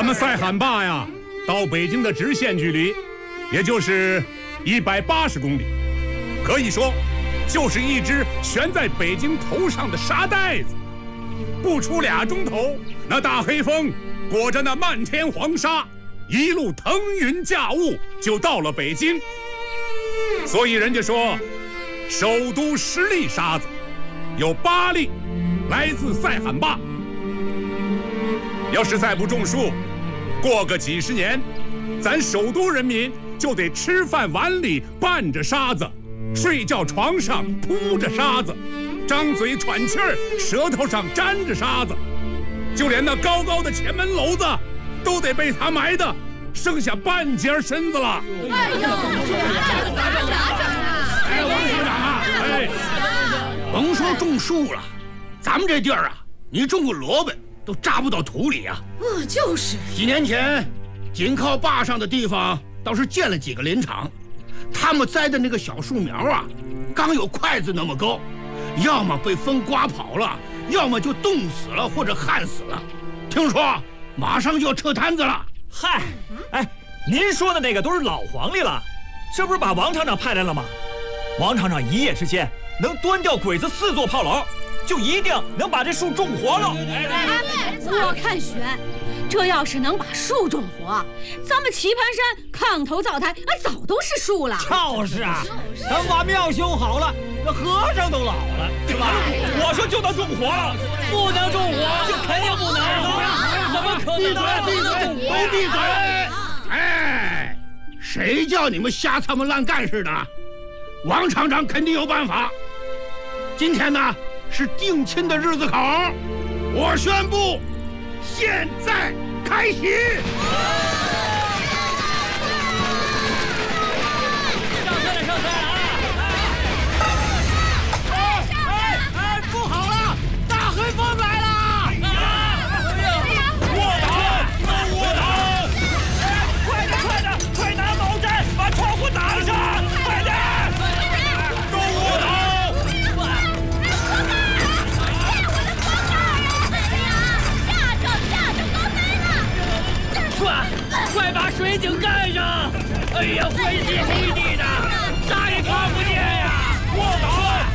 咱们塞罕坝呀，到北京的直线距离，也就是180公里，可以说，就是一只悬在北京头上的沙袋子。不出2钟头，那大黑风裹着那漫天黄沙，一路腾云驾雾就到了北京。所以人家说，首都10粒沙子，有8粒来自塞罕坝。要是再不种树，过个几十年，咱首都人民就得吃饭碗里拌着沙子，睡觉床上铺着沙子，张嘴喘气儿舌头上沾着沙子，就连那高高的前门楼子都得被他埋的剩下半截身子了。 哎呦， 王市长啊， 甭说种树了，咱们这地儿啊，你种个萝卜都扎不到土里啊。 就是。 几年前，紧靠坝上的地方倒是建了几个林场，他们栽的那个小树苗啊，刚有筷子那么高，要么被风刮跑了，要么就冻死了或者旱死了。听说马上就要撤摊子了。 嗨，哎，您说的那个都是老黄历了，这不是把王厂长派来了吗？王厂长一夜之间能端掉鬼子4座炮楼，就一定能把这树种活了。 我看选，这要是能把树种活，咱们棋盘山炕头灶台早都是树了。 就是啊，咱把庙修好了，那和尚都老了，对吧？我说就能种活了，不能种活，就肯定不能。怎么可能？ 闭嘴！都闭嘴！哎，谁叫你们瞎他妈乱干似的？王厂长肯定有办法。今天呢是定亲的日子口，我宣布，现在开席。 上菜了，上菜了啊！不好了，大黑风来了！卧倒，卧倒！快点，快点，快拿毛毡把窗户挡上！快点！都卧倒！快把水井盖上！哎呀，灰地黑地的，啥也看不见呀！卧倒！